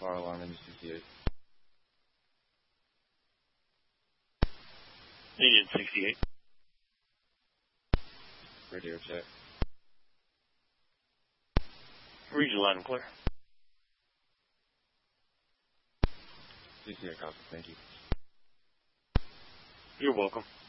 fire alarm in the CCA. Union 68. Radio check. Read your line and clear. CCA copy, thank you. You're welcome.